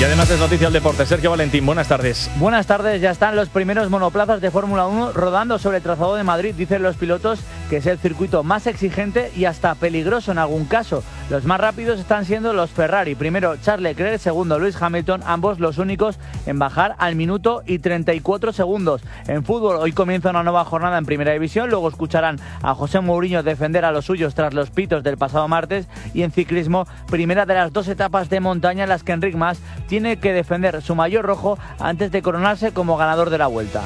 Y además es noticia el deporte. Sergio Valentín, buenas tardes. Buenas tardes, ya están los primeros monoplazas de Fórmula 1 rodando sobre el trazado de Madrid. Dicen los pilotos que es el circuito más exigente y hasta peligroso en algún caso. Los más rápidos están siendo los Ferrari. Primero Charles Leclerc, segundo Lewis Hamilton, ambos los únicos en bajar al minuto y 34 segundos. En fútbol, hoy comienza una nueva jornada en Primera División, luego escucharán a José Mourinho defender a los suyos tras los pitos del pasado martes, y en ciclismo, primera de las dos etapas de montaña en las que Enric Mas tiene que defender su maillot rojo antes de coronarse como ganador de la Vuelta.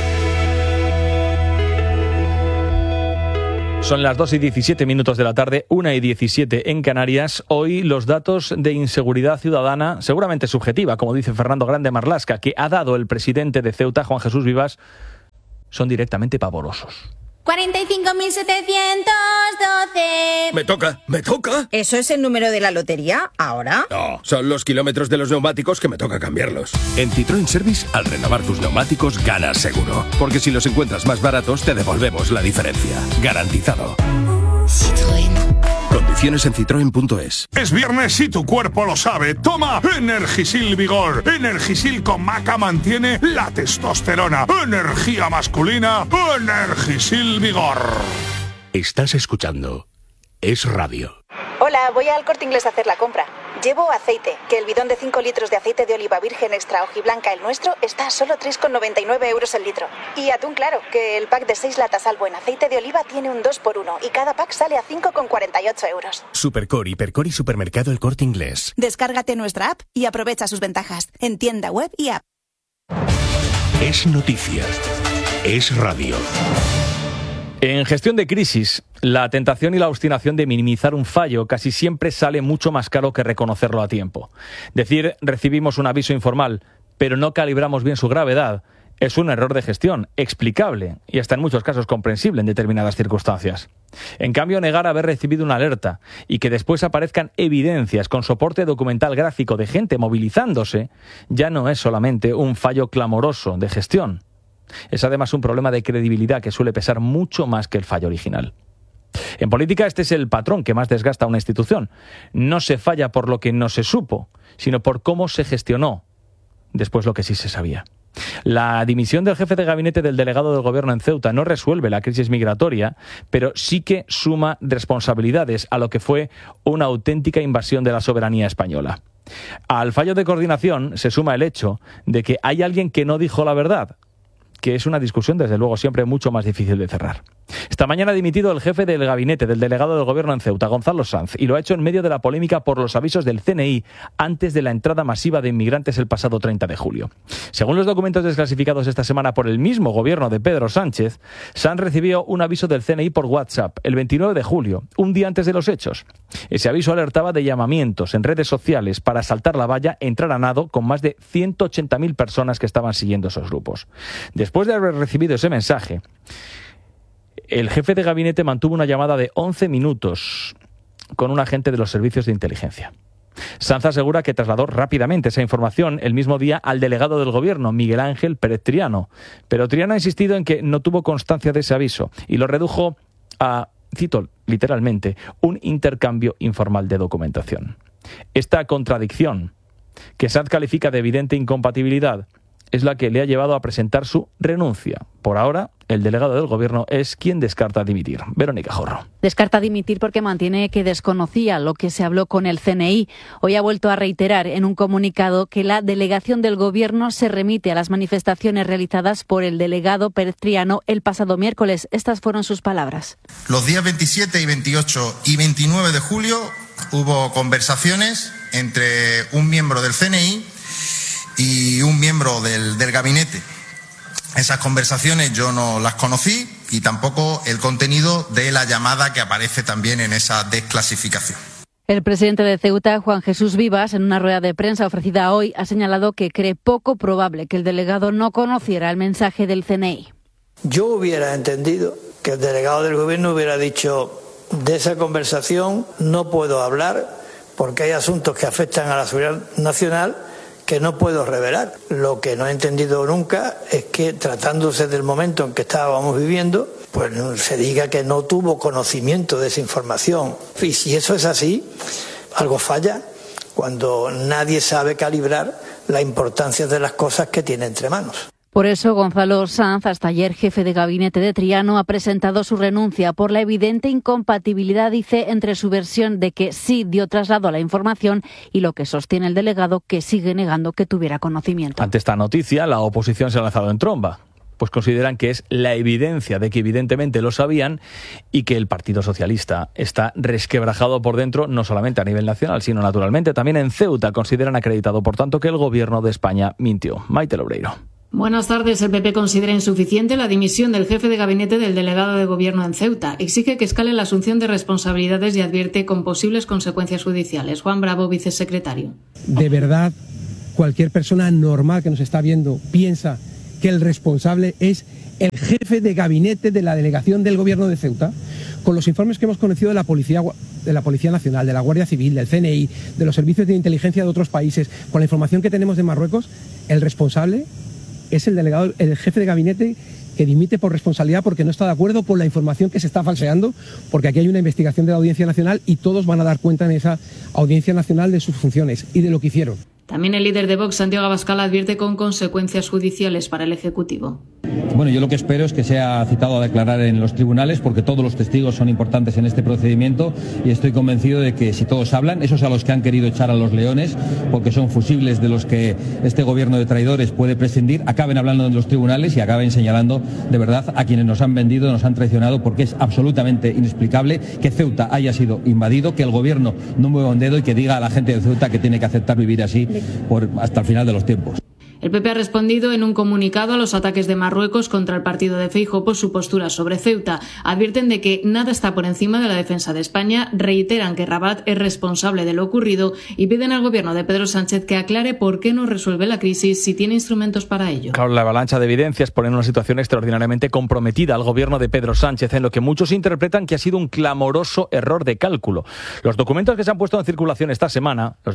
Son las 2:17 de la tarde, 1:17 en Canarias. Hoy los datos de inseguridad ciudadana, seguramente subjetiva, como dice Fernando Grande Marlasca, que ha dado el presidente de Ceuta, Juan Jesús Vivas, son directamente pavorosos. 45.712. Me toca. ¿Eso es el número de la lotería ahora? No, son los kilómetros de los neumáticos que me toca cambiarlos. En Citroën Service, al renovar tus neumáticos, ganas seguro. Porque si los encuentras más baratos, te devolvemos la diferencia. Garantizado. Citroën. Condiciones en citroen.es. Es viernes y tu cuerpo lo sabe. Toma Energisil Vigor. Energisil con maca mantiene la testosterona. Energía masculina. Energisil Vigor. Estás escuchando Es Radio. Hola, voy al Corte Inglés a hacer la compra. Llevo aceite, que el bidón de 5 litros de aceite de oliva virgen extra hojiblanca, el nuestro, está a solo 3,99 euros el litro. Y atún claro, que el pack de 6 latas Albo en aceite de oliva tiene un 2x1 y cada pack sale a 5,48 euros. Supercore, Hipercore y Supermercado El Corte Inglés. Descárgate nuestra app y aprovecha sus ventajas en tienda web y app. Es noticia. Es radio. En gestión de crisis, la tentación y la obstinación de minimizar un fallo casi siempre sale mucho más caro que reconocerlo a tiempo. Decir recibimos un aviso informal, pero no calibramos bien su gravedad, es un error de gestión, explicable y hasta en muchos casos comprensible en determinadas circunstancias. En cambio, negar haber recibido una alerta y que después aparezcan evidencias con soporte documental gráfico de gente movilizándose, ya no es solamente un fallo clamoroso de gestión. Es además un problema de credibilidad que suele pesar mucho más que el fallo original. En política este es el patrón que más desgasta a una institución. No se falla por lo que no se supo, sino por cómo se gestionó después lo que sí se sabía. La dimisión del jefe de gabinete del delegado del gobierno en Ceuta no resuelve la crisis migratoria, pero sí que suma responsabilidades a lo que fue una auténtica invasión de la soberanía española. Al fallo de coordinación se suma el hecho de que hay alguien que no dijo la verdad, que es una discusión, desde luego, siempre mucho más difícil de cerrar. Esta mañana ha dimitido el jefe del gabinete del delegado del gobierno en Ceuta, Gonzalo Sanz, y lo ha hecho en medio de la polémica por los avisos del CNI antes de la entrada masiva de inmigrantes el pasado 30 de julio. Según los documentos desclasificados esta semana por el mismo gobierno de Pedro Sánchez, Sanz recibió un aviso del CNI por WhatsApp el 29 de julio, un día antes de los hechos. Ese aviso alertaba de llamamientos en redes sociales para saltar la valla, entrar a nado con más de 180.000 personas que estaban siguiendo esos grupos. Después de haber recibido ese mensaje, el jefe de gabinete mantuvo una llamada de 11 minutos con un agente de los servicios de inteligencia. Sanz asegura que trasladó rápidamente esa información el mismo día al delegado del gobierno, Miguel Ángel Pérez Triano. Pero Triano ha insistido en que no tuvo constancia de ese aviso y lo redujo a, cito literalmente, un intercambio informal de documentación. Esta contradicción, que Sanz califica de evidente incompatibilidad, es la que le ha llevado a presentar su renuncia. Por ahora, el delegado del gobierno es quien descarta dimitir. Verónica Jorro. Descarta dimitir porque mantiene que desconocía lo que se habló con el CNI. Hoy ha vuelto a reiterar en un comunicado que la delegación del gobierno se remite a las manifestaciones realizadas por el delegado Pérez Triano el pasado miércoles. Estas fueron sus palabras. Los días 27 y 28 y 29 de julio hubo conversaciones entre un miembro del CNI y un miembro del gabinete. Esas conversaciones yo no las conocí y tampoco el contenido de la llamada que aparece también en esa desclasificación. El presidente de Ceuta, Juan Jesús Vivas, en una rueda de prensa ofrecida hoy, ha señalado que cree poco probable que el delegado no conociera el mensaje del CNI. Yo hubiera entendido que el delegado del gobierno hubiera dicho: de esa conversación no puedo hablar porque hay asuntos que afectan a la seguridad nacional que no puedo revelar. Lo que no he entendido nunca es que, tratándose del momento en que estábamos viviendo, pues se diga que no tuvo conocimiento de esa información. Y si eso es así, algo falla cuando nadie sabe calibrar la importancia de las cosas que tiene entre manos. Por eso, Gonzalo Sanz, hasta ayer jefe de gabinete de Triano, ha presentado su renuncia por la evidente incompatibilidad, dice, entre su versión de que sí dio traslado a la información y lo que sostiene el delegado, que sigue negando que tuviera conocimiento. Ante esta noticia, la oposición se ha lanzado en tromba, pues consideran que es la evidencia de que evidentemente lo sabían y que el Partido Socialista está resquebrajado por dentro, no solamente a nivel nacional, sino naturalmente también en Ceuta. Consideran acreditado, por tanto, que el gobierno de España mintió. Maite Lobreiro. Buenas tardes. El PP considera insuficiente la dimisión del jefe de gabinete del delegado de gobierno en Ceuta. Exige que escale la asunción de responsabilidades y advierte con posibles consecuencias judiciales. Juan Bravo, vicesecretario. De verdad, cualquier persona normal que nos está viendo piensa que el responsable es el jefe de gabinete de la delegación del gobierno de Ceuta. Con los informes que hemos conocido de la Policía Nacional, de la Guardia Civil, del CNI, de los servicios de inteligencia de otros países, con la información que tenemos de Marruecos, el responsable es el delegado, el jefe de gabinete, que dimite por responsabilidad porque no está de acuerdo con la información que se está falseando, porque aquí hay una investigación de la Audiencia Nacional y todos van a dar cuenta en esa Audiencia Nacional de sus funciones y de lo que hicieron. También el líder de Vox, Santiago Abascal, advierte con consecuencias judiciales para el Ejecutivo. Bueno, yo lo que espero es que sea citado a declarar en los tribunales, porque todos los testigos son importantes en este procedimiento, y estoy convencido de que si todos hablan, esos a los que han querido echar a los leones, porque son fusibles de los que este gobierno de traidores puede prescindir, acaben hablando en los tribunales y acaben señalando de verdad a quienes nos han vendido, nos han traicionado, porque es absolutamente inexplicable que Ceuta haya sido invadido, que el gobierno no mueva un dedo y que diga a la gente de Ceuta que tiene que aceptar vivir así hasta el final de los tiempos. El PP ha respondido en un comunicado a los ataques de Marruecos contra el partido de Feijóo por su postura sobre Ceuta. Advierten de que nada está por encima de la defensa de España, reiteran que Rabat es responsable de lo ocurrido y piden al gobierno de Pedro Sánchez que aclare por qué no resuelve la crisis si tiene instrumentos para ello. Claro, la avalancha de evidencias pone en una situación extraordinariamente comprometida al gobierno de Pedro Sánchez, en lo que muchos interpretan que ha sido un clamoroso error de cálculo. Los documentos que se han puesto en circulación esta semana, el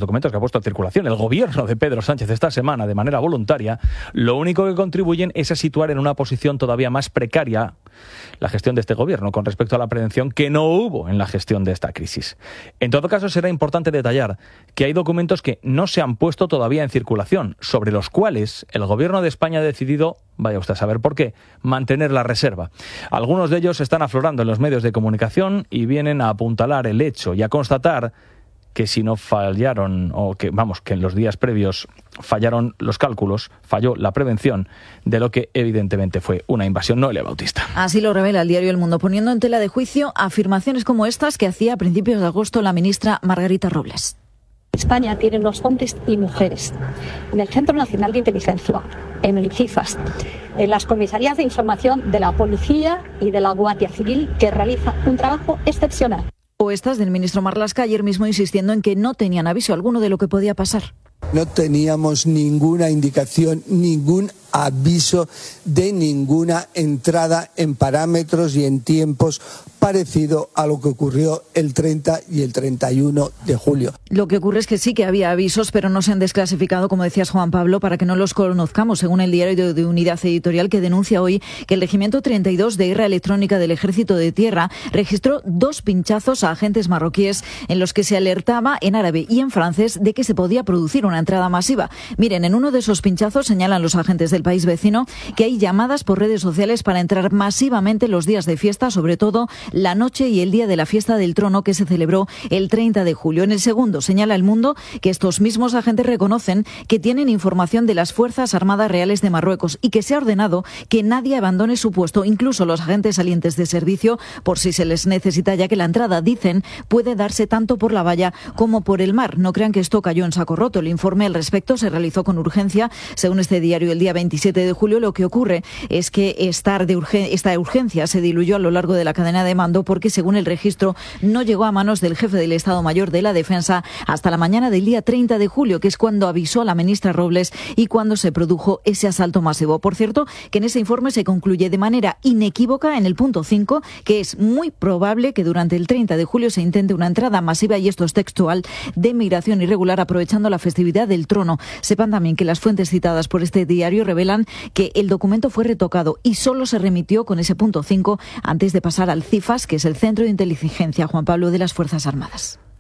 gobierno de Pedro Sánchez esta semana de manera voluntaria, lo único que contribuyen es a situar en una posición todavía más precaria la gestión de este gobierno con respecto a la prevención que no hubo en la gestión de esta crisis. En todo caso, será importante detallar que hay documentos que no se han puesto todavía en circulación, sobre los cuales el gobierno de España ha decidido, vaya usted a saber por qué, mantener la reserva. Algunos de ellos están aflorando en los medios de comunicación y vienen a apuntalar el hecho y a constatar que si no fallaron, o que en los días previos fallaron los cálculos, falló la prevención de lo que evidentemente fue una invasión. Noelia Bautista. Así lo revela el diario El Mundo, poniendo en tela de juicio afirmaciones como estas que hacía a principios de agosto la ministra Margarita Robles. España tiene unos hombres y mujeres en el Centro Nacional de Inteligencia, en el CIFAS, en las comisarías de información de la Policía y de la Guardia Civil, que realiza un trabajo excepcional. O estas del ministro Marlaska ayer mismo insistiendo en que no tenían aviso alguno de lo que podía pasar. No teníamos ninguna indicación, ningún aviso de ninguna entrada en parámetros y en tiempos parecido a lo que ocurrió el 30 y el 31 de julio. Lo que ocurre es que sí que había avisos, pero no se han desclasificado, como decías Juan Pablo, para que no los conozcamos, según el diario de Unidad Editorial, que denuncia hoy que el Regimiento 32 de Guerra Electrónica del Ejército de Tierra registró 2 pinchazos a agentes marroquíes en los que se alertaba en árabe y en francés de que se podía producir una entrada masiva. Miren, en uno de esos pinchazos señalan los agentes del país vecino que hay llamadas por redes sociales para entrar masivamente los días de fiesta, sobre todo la noche y el día de la fiesta del trono que se celebró el 30 de julio. En el segundo señala El Mundo que estos mismos agentes reconocen que tienen información de las Fuerzas Armadas Reales de Marruecos y que se ha ordenado que nadie abandone su puesto, incluso los agentes salientes de servicio, por si se les necesita, ya que la entrada, dicen, puede darse tanto por la valla como por el mar. No crean que esto cayó en saco roto. El informe al respecto se realizó con urgencia. Según este diario, el día 27 de julio, lo que ocurre es que esta urgencia se diluyó a lo largo de la cadena de mando porque, según el registro, no llegó a manos del jefe del Estado Mayor de la Defensa hasta la mañana del día 30 de julio, que es cuando avisó a la ministra Robles y cuando se produjo ese asalto masivo. Por cierto, que en ese informe se concluye de manera inequívoca en el punto 5 que es muy probable que durante el 30 de julio se intente una entrada masiva, y esto es textual, de migración irregular aprovechando la festividad del trono. Sepan también que las fuentes citadas por este diario revelan que el documento fue retocado y solo se remitió con ese punto 5 antes de pasar al CIFAS, que es el Centro de Inteligencia, Juan Pablo, de las Fuerzas Armadas.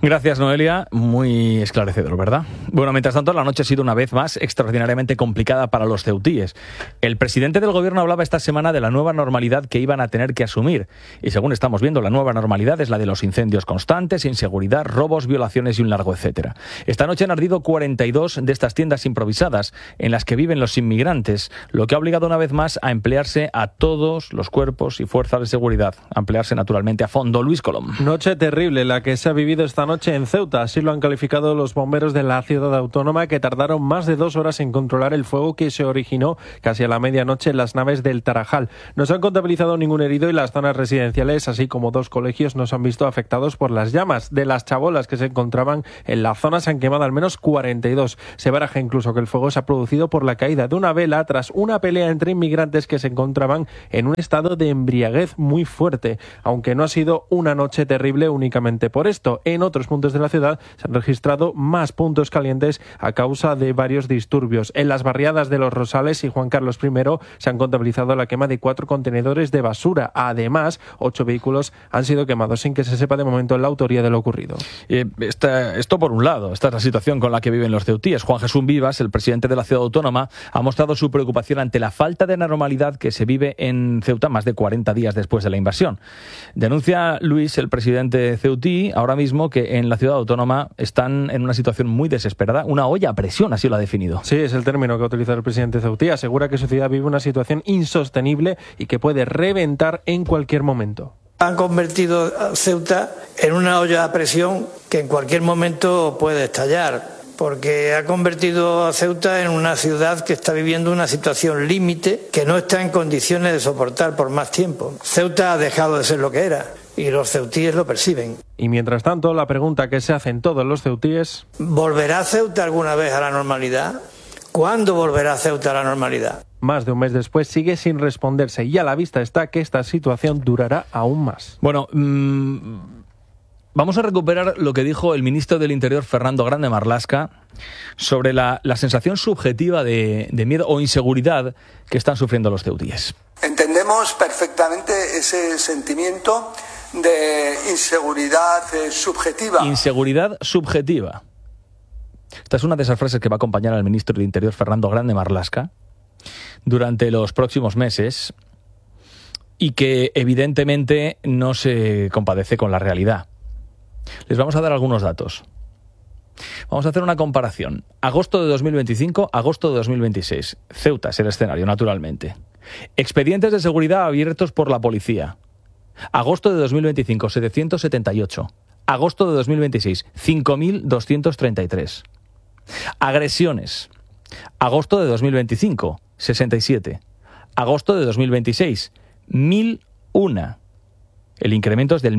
Gracias, Noelia. Muy esclarecedor, ¿verdad? Bueno, mientras tanto, la noche ha sido una vez más extraordinariamente complicada para los ceutíes. El presidente del gobierno hablaba esta semana de la nueva normalidad que iban a tener que asumir. Y según estamos viendo, la nueva normalidad es la de los incendios constantes, inseguridad, robos, violaciones y un largo etcétera. Esta noche han ardido 42 de estas tiendas improvisadas en las que viven los inmigrantes, lo que ha obligado una vez más a emplearse a todos los cuerpos y fuerzas de seguridad, a emplearse naturalmente a fondo. Luis Colom. Noche terrible la que se ha vivido esta noche en Ceuta, así lo han calificado los bomberos de la ciudad autónoma, que tardaron más de 2 horas en controlar el fuego que se originó casi a la medianoche en las naves del Tarajal. No se han contabilizado ningún herido y las zonas residenciales, así como 2 colegios, no se han visto afectados por las llamas. De las chabolas que se encontraban en la zona se han quemado al menos 42. Se baraja incluso que el fuego se ha producido por la caída de una vela tras una pelea entre inmigrantes que se encontraban en un estado de embriaguez muy fuerte, aunque no ha sido una noche terrible únicamente por esto. En otros puntos de la ciudad se han registrado más puntos calientes a causa de varios disturbios. En las barriadas de Los Rosales y Juan Carlos I se han contabilizado la quema de 4 contenedores de basura. Además, 8 vehículos han sido quemados sin que se sepa de momento la autoría de lo ocurrido. Esto por un lado, esta es la situación con la que viven los ceutíes. Juan Jesús Vivas, el presidente de la ciudad autónoma, ha mostrado su preocupación ante la falta de normalidad que se vive en Ceuta más de 40 días después de la invasión. Denuncia Luis, el presidente ceutí, ahora mismo que en la ciudad autónoma están en una situación muy desesperada, una olla a presión, así lo ha definido. Sí, es el término que ha utilizado el presidente ceutí. Asegura que su ciudad vive una situación insostenible y que puede reventar en cualquier momento. Han convertido a Ceuta en una olla a presión que en cualquier momento puede estallar, porque ha convertido a Ceuta en una ciudad que está viviendo una situación límite que no está en condiciones de soportar por más tiempo. Ceuta ha dejado de ser lo que era y los ceutíes lo perciben. Y mientras tanto, la pregunta que se hacen todos los ceutíes: ¿volverá Ceuta alguna vez a la normalidad? ¿Cuándo volverá Ceuta a la normalidad? Más de un mes después sigue sin responderse y a la vista está que esta situación durará aún más. Bueno, vamos a recuperar lo que dijo el ministro del Interior, Fernando Grande Marlaska, sobre la sensación subjetiva de miedo o inseguridad que están sufriendo los ceutíes. Entendemos perfectamente ese sentimiento de inseguridad subjetiva. Inseguridad subjetiva. Esta es una de esas frases que va a acompañar al ministro del Interior, Fernando Grande Marlaska, durante los próximos meses y que evidentemente no se compadece con la realidad. Les vamos a dar algunos datos. Vamos a hacer una comparación. Agosto de 2025, agosto de 2026. Ceuta es el escenario, naturalmente. Expedientes de seguridad abiertos por la policía. Agosto de 2025, 778. Agosto de 2026, 5.233. Agresiones. Agosto de 2025, 67. Agosto de 2026, 1.001. El incremento es del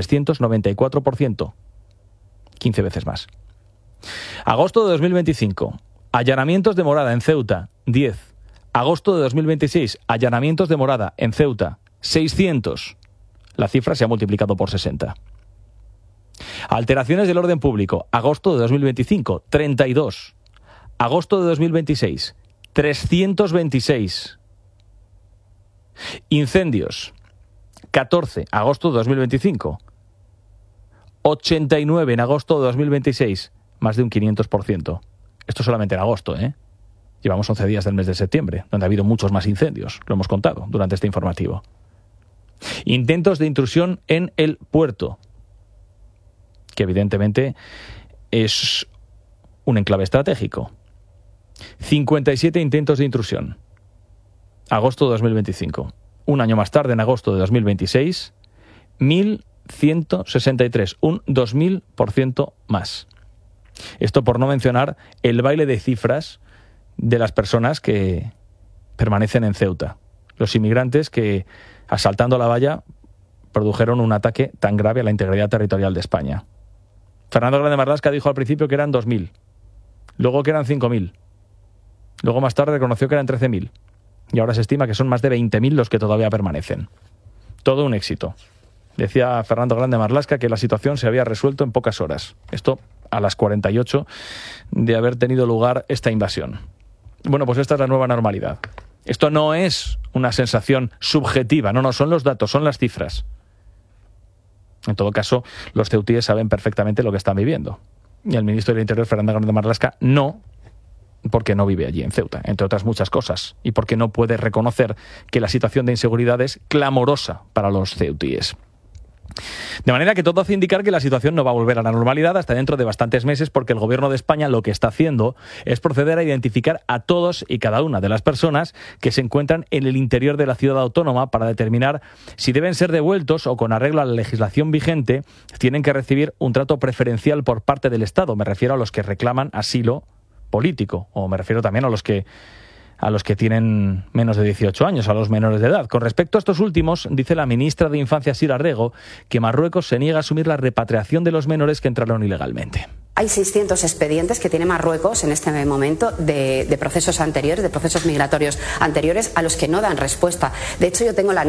1.394%. 15 veces más. Agosto de 2025, allanamientos de morada en Ceuta, 10. Agosto de 2026, allanamientos de morada en Ceuta, 600. La cifra se ha multiplicado por 60. Alteraciones del orden público, agosto de 2025, 32. Agosto de 2026, 326. Incendios, 14, agosto de 2025. 89 en agosto de 2026, más de un 500%. Esto solamente en agosto, ¿eh? Llevamos 11 días del mes de septiembre, donde ha habido muchos más incendios, lo hemos contado durante este informativo. Intentos de intrusión en el puerto, que evidentemente es un enclave estratégico. 57 intentos de intrusión. Agosto de 2025. Un año más tarde, en agosto de 2026, 1.163, un 2.000% más. Esto por no mencionar el baile de cifras de las personas que permanecen en Ceuta. Los inmigrantes que, asaltando la valla, produjeron un ataque tan grave a la integridad territorial de España. Fernando Grande Marlaska dijo al principio que eran 2.000, luego que eran 5.000, luego más tarde reconoció que eran 13.000 y ahora se estima que son más de 20.000 los que todavía permanecen. Todo un éxito. Decía Fernando Grande Marlaska que la situación se había resuelto en pocas horas. Esto a las 48 de haber tenido lugar esta invasión. Bueno, pues esta es la nueva normalidad. Esto no es una sensación subjetiva, no, son los datos, son las cifras. En todo caso, los ceutíes saben perfectamente lo que están viviendo. Y el ministro del Interior, Fernando Grande Marlaska, no, porque no vive allí en Ceuta, entre otras muchas cosas, y porque no puede reconocer que la situación de inseguridad es clamorosa para los ceutíes. De manera que todo hace indicar que la situación no va a volver a la normalidad hasta dentro de bastantes meses, porque el Gobierno de España lo que está haciendo es proceder a identificar a todos y cada una de las personas que se encuentran en el interior de la ciudad autónoma para determinar si deben ser devueltos o, con arreglo a la legislación vigente, tienen que recibir un trato preferencial por parte del Estado. Me refiero a los que reclaman asilo político, o me refiero también a los que tienen menos de 18 años, a los menores de edad. Con respecto a estos últimos, dice la ministra de Infancia, Sira Rego, que Marruecos se niega a asumir la repatriación de los menores que entraron ilegalmente. Hay 600 expedientes que tiene Marruecos en este momento de procesos anteriores, de procesos migratorios anteriores, a los que no dan respuesta. De hecho, yo tengo la